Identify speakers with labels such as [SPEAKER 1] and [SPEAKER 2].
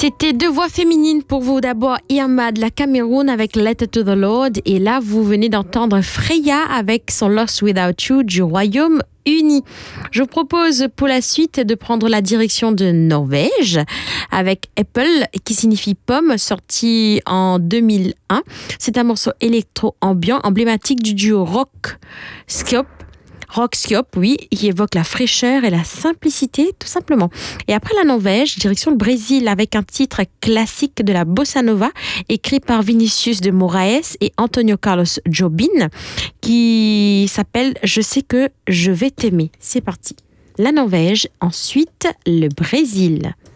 [SPEAKER 1] C'était deux voix féminines pour vous. D'abord, Irma de la Cameroun avec Letter to the Lord. Et là, vous venez d'entendre Freya avec son Lost Without You du Royaume-Uni. Je vous propose pour la suite de prendre la direction de Norvège avec Apple, qui signifie pomme, sorti en 2001. C'est un morceau électro-ambiant emblématique du duo Rockskop, oui, qui évoque la fraîcheur et la simplicité, tout simplement. Et après la Norvège, direction le Brésil avec un titre classique de la bossa nova, écrit par Vinicius de Moraes et Antonio Carlos Jobim, qui s'appelle « Je sais que je vais t'aimer ». C'est parti. La Norvège, ensuite le Brésil.